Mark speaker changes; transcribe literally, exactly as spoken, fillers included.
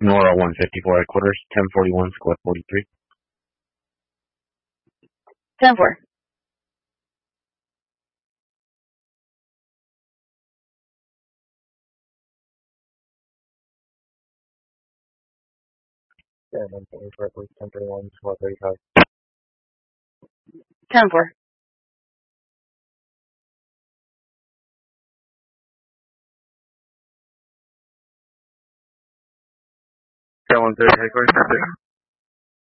Speaker 1: Nora one fifty-four headquarters, ten forty-one, squad forty-three.
Speaker 2: ten four.
Speaker 1: Yeah, ten thirty-one, squad thirty-five.
Speaker 2: ten four.
Speaker 1: one thirty headquarters,